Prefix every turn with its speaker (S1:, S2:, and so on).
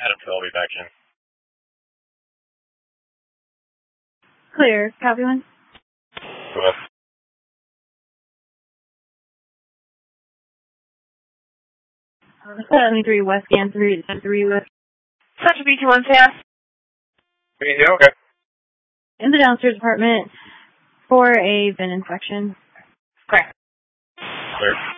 S1: Adam Phil will be back in.
S2: Clear. Copy one.
S1: Go ahead.
S2: 73 West Scan 3 West.
S3: Central B21 fast.
S1: Yeah, okay.
S2: In the downstairs apartment for a VIN inspection.
S3: Okay.
S1: Clear.